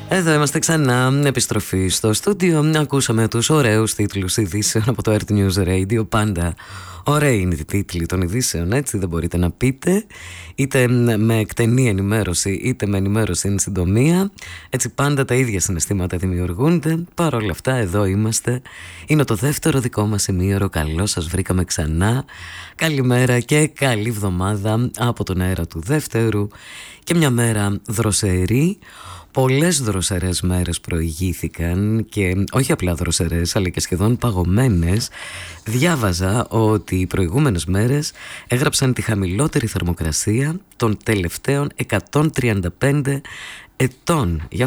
Εδώ είμαστε ξανά, επιστροφή στο στούντιο. Ακούσαμε τους ωραίους τίτλους ειδήσεων από το Earth News Radio. Πάντα ωραίοι είναι οι τίτλοι των ειδήσεων, έτσι δεν μπορείτε να πείτε. Είτε με εκτενή ενημέρωση, είτε με ενημέρωση εν συντομία. Έτσι πάντα τα ίδια συναισθήματα δημιουργούνται. Παρ' όλα αυτά εδώ είμαστε. Είναι το δεύτερο δικό μας ημίωρο. Καλώς σας βρήκαμε ξανά. Καλημέρα και καλή εβδομάδα από τον αέρα του δεύτερου. Και μια μέρα δροσερή. Πολλές δροσερές μέρες προηγήθηκαν και όχι απλά δροσερές αλλά και σχεδόν παγωμένες. Διάβαζα ότι οι προηγούμενες μέρες έγραψαν τη χαμηλότερη θερμοκρασία των τελευταίων 135 ετών. Για